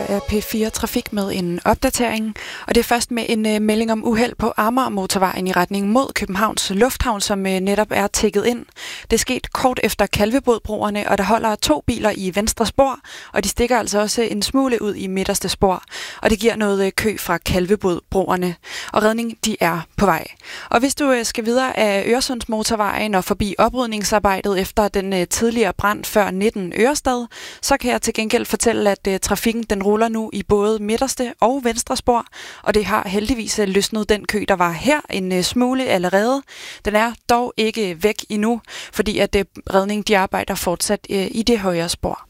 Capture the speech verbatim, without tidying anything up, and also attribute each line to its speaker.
Speaker 1: er P fire Trafik med en opdatering, og det er først med en uh, melding om uheld på Amagermotorvejen i retning mod Københavns Lufthavn, som uh, netop er tækket ind. Det er sket kort efter Kalvebodbroerne, og der holder to biler i venstre spor, og de stikker altså også en smule ud i midterste spor, og det giver noget uh, kø fra Kalvebodbroerne, og redning de er på vej. Og hvis du uh, skal videre af Øresundsmotorvejen og forbi oprydningsarbejdet efter den uh, tidligere brand før nitten Ørestad, så kan jeg til gengæld fortælle, at uh, trafikken den ruller nu i både midterste og venstre spor, og det har heldigvis uh, løsnet den kø, der var her en uh, smule allerede. Den er dog ikke væk endnu, fordi at uh, redning de arbejder fortsat uh, i det højre spor.